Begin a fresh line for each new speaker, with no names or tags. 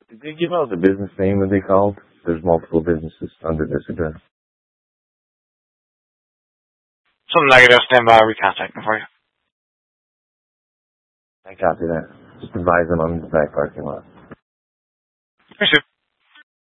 Did you give out the business name that they called? There's multiple businesses under this address.
Something negative, stand by, we contact them for you.
I copy that. Just advise them on the back parking lot.
Thanks, sir.